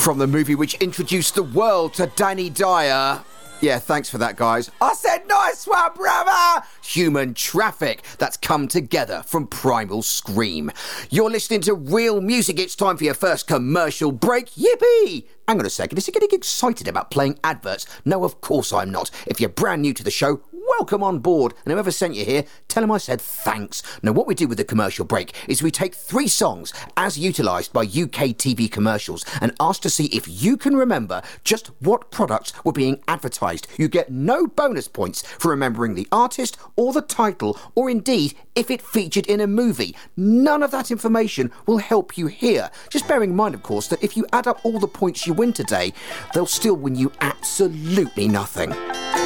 From the movie which introduced the world to Danny Dyer. Yeah, thanks for that, guys. I said nice one, brother! Human Traffic, that's come together from Primal Scream. You're listening to Real Music. It's time for your first commercial break. Yippee! Hang on a second, is he getting excited about playing adverts? No, of course I'm not. If you're brand new to the show, welcome on board. And whoever sent you here, tell him I said thanks. Now, what we do with the commercial break is we take 3 songs as utilised by UK TV commercials and ask to see if you can remember just what products were being advertised. You get no bonus points for remembering the artist or the title, or indeed if it featured in a movie. None of that information will help you here. Just bearing in mind, of course, that if you add up all the points you win today, they'll still win you absolutely nothing.